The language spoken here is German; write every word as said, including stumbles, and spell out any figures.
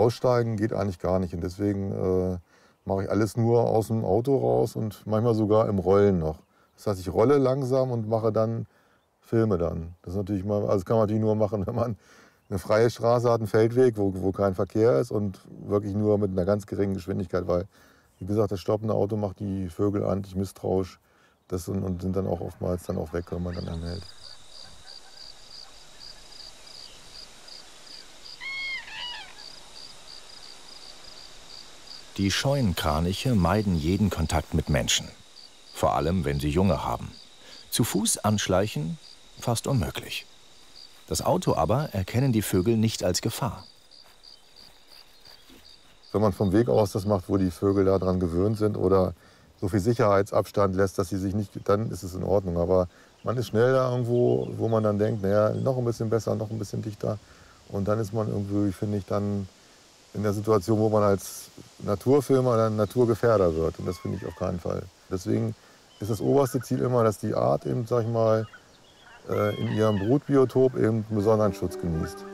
aussteigen geht eigentlich gar nicht. Und deswegen äh, mache ich alles nur aus dem Auto raus und manchmal sogar im Rollen noch. Das heißt, ich rolle langsam und mache dann, filme dann. Das ist natürlich mal, also das kann man natürlich nur machen, wenn man eine freie Straße hat, einen Feldweg, wo, wo kein Verkehr ist und wirklich nur mit einer ganz geringen Geschwindigkeit, weil, wie gesagt, das stoppende Auto macht die Vögel eigentlich misstrauisch. Das und, und sind dann auch oftmals dann auch weg, wenn man dann anhält. Die scheuen Kraniche meiden jeden Kontakt mit Menschen. Vor allem, wenn sie Junge haben. Zu Fuß anschleichen, fast unmöglich. Das Auto aber erkennen die Vögel nicht als Gefahr. Wenn man vom Weg aus das macht, wo die Vögel daran gewöhnt sind oder so viel Sicherheitsabstand lässt, dass sie sich nicht, dann ist es in Ordnung. Aber man ist schnell da irgendwo, wo man dann denkt, naja, noch ein bisschen besser, noch ein bisschen dichter. Und dann ist man irgendwie, finde ich, dann in der Situation, wo man als Naturfilmer dann Naturgefährder wird. Und das finde ich auf keinen Fall. Deswegen ist das oberste Ziel immer, dass die Art eben, sag ich mal, in ihrem Brutbiotop eben einen besonderen Schutz genießt.